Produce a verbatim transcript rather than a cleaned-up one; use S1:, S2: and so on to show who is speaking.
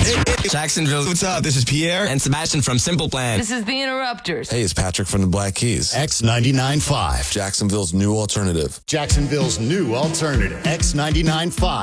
S1: Jacksonville.
S2: What's up? This is Pierre.
S1: And Sebastian from Simple Plan.
S3: This is the Interrupters.
S4: Hey, it's Patrick from the Black Keys.
S5: X ninety-nine point five.
S4: Jacksonville's new alternative.
S5: Jacksonville's new alternative. X ninety-nine point five.